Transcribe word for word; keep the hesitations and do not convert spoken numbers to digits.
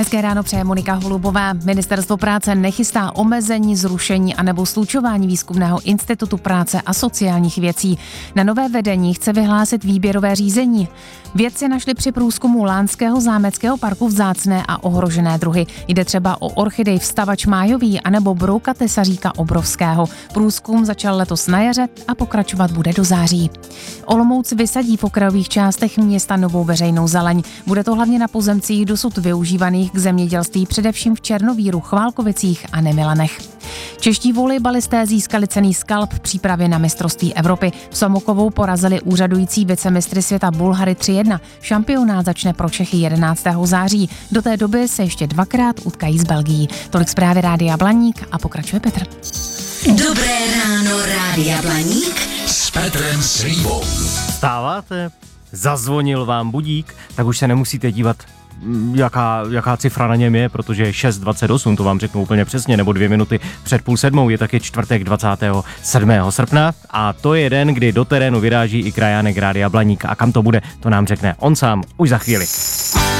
Hezké ráno přeje Monika Holubová. Ministerstvo práce nechystá omezení, zrušení anebo slučování Výzkumného institutu práce a sociálních věcí. Na nové vedení chce vyhlásit výběrové řízení. Vědci našli při průzkumu Lánského zámeckého parku vzácné a ohrožené druhy. Jde třeba o orchidej vstavač májový anebo brouka tesaříka obrovského. Průzkum začal letos na jaře a pokračovat bude do září. Olomouc vysadí v okrajových částech města novou veřejnou zeleň. Bude to hlavně na pozemcích dosud využívaných k zemědělství, především v Černovíru, Chválkovicích a Nemilanech. Čeští volejbalisté získali cenný skalp v přípravě na mistrovství Evropy. V Samokovou porazili úřadující vicemistry světa Bulhary tři jedna. Šampionát začne pro Čechy jedenáctého září. Do té doby se ještě dvakrát utkají s Belgií. Tolik zprávy Rádia Blaník a pokračuje Petr. Dobré ráno, Rádia Blaník s Petrem Slívou. Vstáváte? Zazvonil vám budík? Tak už se nemusíte dívat, jaká, jaká cifra na něm je, protože je šest dvacet osm, to vám řeknu úplně přesně, nebo dvě minuty před půl sedmou, je taky čtvrtek dvacátého sedmého srpna a to je den, kdy do terénu vyráží i krajánek Rádia Blaník a kam to bude, to nám řekne on sám už za chvíli.